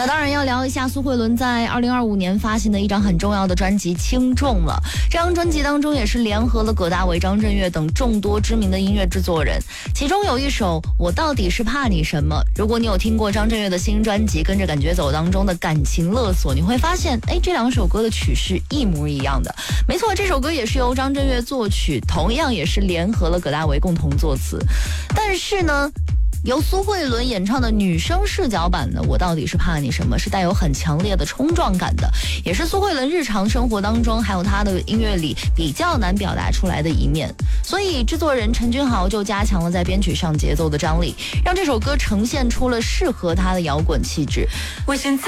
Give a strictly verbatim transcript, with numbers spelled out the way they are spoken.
那当然要聊一下苏慧伦在二零二五年发行的一张很重要的专辑《轻重》了。这张专辑当中也是联合了葛大为、张震岳等众多知名的音乐制作人，其中有一首《我到底是怕你什么》。如果你有听过张震岳的新专辑《跟着感觉走》当中的感情勒索，你会发现，哎，这两首歌的曲是一模一样的。没错，这首歌也是由张震岳作曲，同样也是联合了葛大为共同作词。但是呢，由苏慧伦演唱的女生视角版的《我到底是怕你什么》是带有很强烈的冲撞感的，也是苏慧伦日常生活当中还有她的音乐里比较难表达出来的一面。所以制作人陈君豪就加强了在编曲上节奏的张力，让这首歌呈现出了适合她的摇滚气质。我现在